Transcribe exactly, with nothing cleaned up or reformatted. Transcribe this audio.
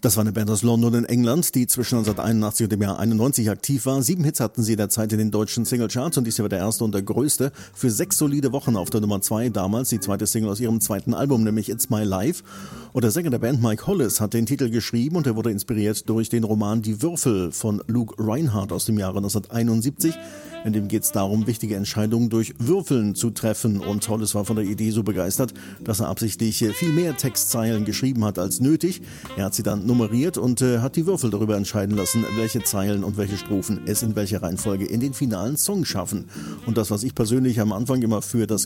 Das war eine Band aus London in England, die zwischen neunzehnhunderteinundachtzig und dem Jahr einundneunzig aktiv war. Sieben Hits hatten sie derzeit in den deutschen Singlecharts und dies hier war der erste und der größte. Für sechs solide Wochen auf der Nummer zwei, damals die zweite Single aus ihrem zweiten Album, nämlich It's My Life. Und der Sänger der Band, Mike Hollis, hat den Titel geschrieben und er wurde inspiriert durch den Roman Die Würfel von Luke Reinhardt aus dem Jahre neunzehnhunderteinundsiebzig. In dem geht es darum, wichtige Entscheidungen durch Würfeln zu treffen. Und Hollis war von der Idee so begeistert, dass er absichtlich viel mehr Textzeilen geschrieben hat als nötig. Er hat sie dann nummeriert und äh, hat die Würfel darüber entscheiden lassen, welche Zeilen und welche Strophen es in welcher Reihenfolge in den finalen Song schaffen. Und das, was ich persönlich am Anfang immer für das